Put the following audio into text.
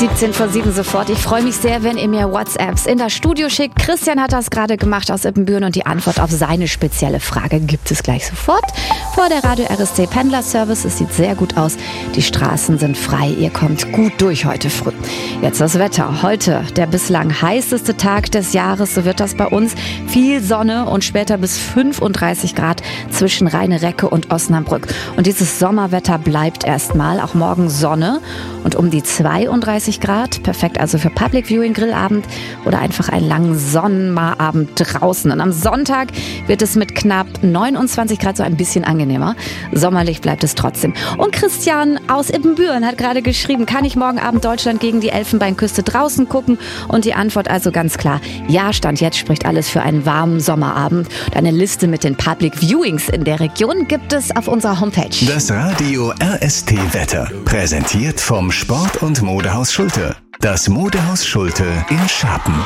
17:07 sofort. Ich freue mich sehr, wenn ihr mir WhatsApps in das Studio schickt. Christian hat das gerade gemacht aus Ippenbüren und die Antwort auf seine spezielle Frage gibt es gleich sofort. Vor der Radio RSC Pendler-Service. Es sieht sehr gut aus. Die Straßen sind frei. Ihr kommt gut durch heute früh. Jetzt das Wetter. Heute der bislang heißeste Tag des Jahres. So wird das bei uns. Viel Sonne und später bis 35 Grad zwischen Rheine-Recke und Osnabrück. Und dieses Sommerwetter bleibt erstmal. Auch morgen Sonne und um die 32 Grad. Perfekt also für Public Viewing, Grillabend oder einfach einen langen Sonnenabend draußen. Und am Sonntag wird es mit knapp 29 Grad so ein bisschen angenehmer. Sommerlich bleibt es trotzdem. Und Christian aus Ippenbüren hat gerade geschrieben, kann ich morgen Abend Deutschland gegen die Elfenbeinküste draußen gucken? Und die Antwort also ganz klar, ja, Stand jetzt spricht alles für einen warmen Sommerabend. Und eine Liste mit den Public Viewings in der Region gibt es auf unserer Homepage. Das Radio RST Wetter, präsentiert vom Sport- und Modehaus Schulte. Das Modehaus Schulte in Scharpen.